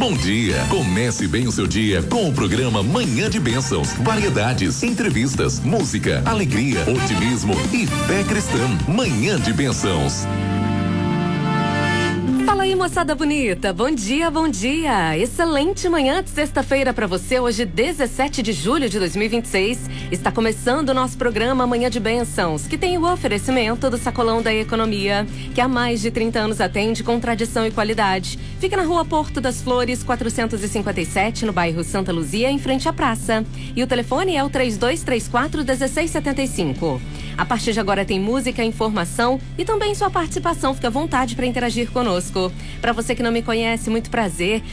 Bom dia. Comece bem o seu dia com o programa Manhã de Bênçãos. Variedades, entrevistas, música, alegria, otimismo e fé cristã. Manhã de Bênçãos. Fala aí, moçada bonita. Bom dia, bom dia. Excelente manhã de sexta-feira para você. Hoje, 17 de julho de 2026. Está começando o nosso programa Manhã de Bênçãos, que tem o oferecimento do Sacolão da Economia, que há mais de 30 anos atende com tradição e qualidade. Fica na Rua Porto das Flores, 457, no bairro Santa Luzia, em frente à praça. E o telefone é o 3234-1675. A partir de agora tem música, informação e também sua participação. Fica à vontade para interagir conosco. Para você que não me conhece, muito prazer.